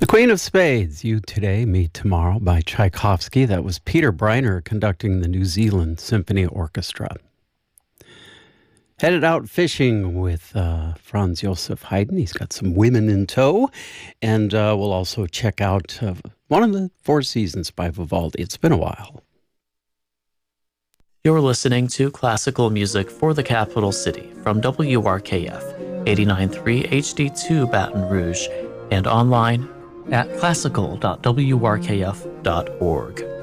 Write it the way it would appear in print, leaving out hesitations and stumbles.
The Queen of Spades, You Today, Me Tomorrow by Tchaikovsky. That was Peter Briner conducting the New Zealand Symphony Orchestra. Headed out fishing with Franz Josef Haydn. He's got some women in tow. And we'll also check out one of the Four Seasons by Vivaldi. It's been a while. You're listening to classical music for the capital city from WRKF 89.3 HD2 Baton Rouge and online at classical.wrkf.org.